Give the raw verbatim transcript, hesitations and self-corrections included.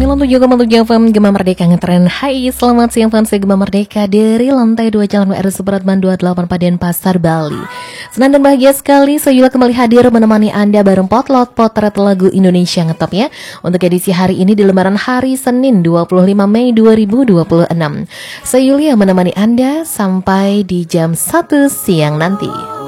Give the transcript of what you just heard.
sembilan puluh tujuh koma tujuh F M Gema Merdeka ngetren. Hai, selamat siang fans Gema Merdeka dari lantai dua Jalan W R Supratman dua puluh delapan Paden Pasar Bali. Senang dan bahagia sekali Sayula kembali hadir menemani Anda bareng Potlot Potret Lagu Indonesia Ngetop ya. Untuk edisi hari ini di lembaran hari Senin dua puluh lima Mei dua ribu dua puluh enam. Sayula menemani Anda sampai di jam satu siang nanti.